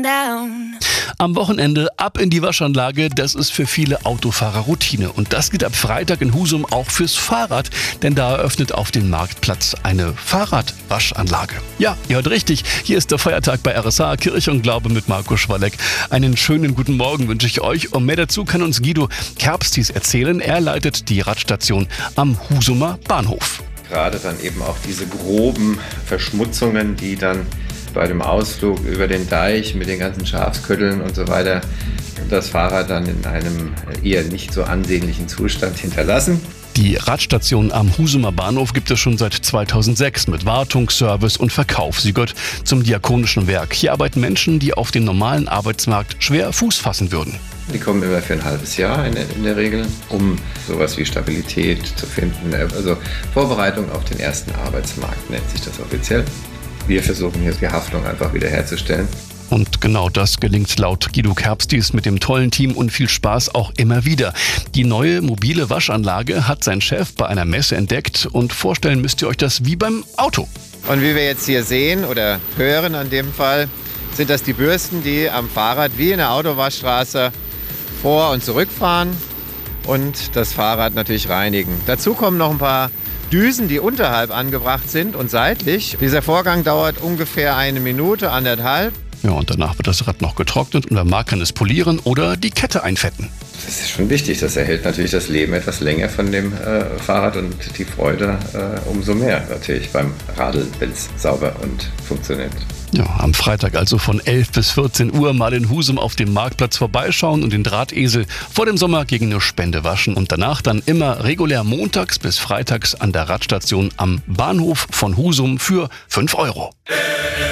down. Am Wochenende ab in die Waschanlage, das ist für viele Autofahrer Routine. Und das geht ab Freitag in Husum auch fürs Fahrrad, denn da eröffnet auf dem Marktplatz eine Fahrradwaschanlage. Ja, ihr hört richtig, hier ist der Feiertag bei RSA, Kirche und Glaube mit Marco Schwalleck. Einen schönen guten Morgen wünsche ich euch und mehr dazu kann uns Guido Kerbstis erzählen. Er leitet die Radstation am Husumer Bahnhof. Gerade dann eben auch diese groben Verschmutzungen, die dann bei dem Ausflug über den Deich mit den ganzen Schafskötteln und so weiter das Fahrrad dann in einem eher nicht so ansehnlichen Zustand hinterlassen. Die Radstation am Husumer Bahnhof gibt es schon seit 2006 mit Wartung, Service und Verkauf. Sie gehört zum Diakonischen Werk. Hier arbeiten Menschen, die auf dem normalen Arbeitsmarkt schwer Fuß fassen würden. Die kommen immer für ein halbes Jahr in der Regel, um sowas wie Stabilität zu finden. Also Vorbereitung auf den ersten Arbeitsmarkt nennt sich das offiziell. Wir versuchen hier die Haftung einfach wiederherzustellen. Und genau das gelingt laut Guido Kerbstis mit dem tollen Team und viel Spaß auch immer wieder. Die neue mobile Waschanlage hat sein Chef bei einer Messe entdeckt und vorstellen müsst ihr euch das wie beim Auto. Und wie wir jetzt hier sehen oder hören an dem Fall, sind das die Bürsten, die am Fahrrad wie in der Autowaschstraße vor- und zurückfahren und das Fahrrad natürlich reinigen. Dazu kommen noch ein paar Düsen, die unterhalb angebracht sind und seitlich. Dieser Vorgang dauert ungefähr 1 Minute, 1,5. Ja, und danach wird das Rad noch getrocknet und wer mag, kann es polieren oder die Kette einfetten. Das ist schon wichtig, das erhält natürlich das Leben etwas länger von dem Fahrrad und die Freude umso mehr natürlich beim Radeln, wenn es sauber und funktioniert. Ja, am Freitag also von 11 bis 14 Uhr mal in Husum auf dem Marktplatz vorbeischauen und den Drahtesel vor dem Sommer gegen eine Spende waschen und danach dann immer regulär montags bis freitags an der Radstation am Bahnhof von Husum für 5 €.